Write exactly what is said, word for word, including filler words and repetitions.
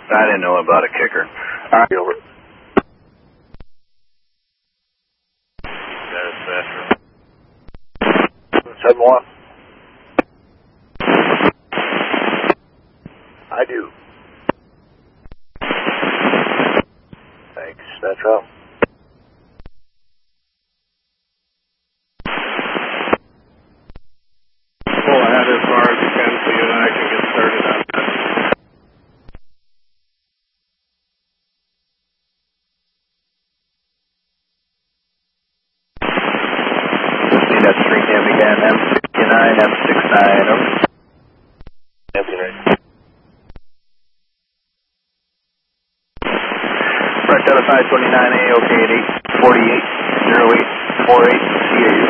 I didn't know about a kicker. All right, over. That is faster. seven one. I do. Thanks. That's up. Pull ahead as far as you can so you and I can get started on that. That's three cam again. M sixty-nine, M sixty-nine. Over. Empty right. Fresh out of five twenty-nine A, okay at eight forty-eight, zero eight four eight, C A U.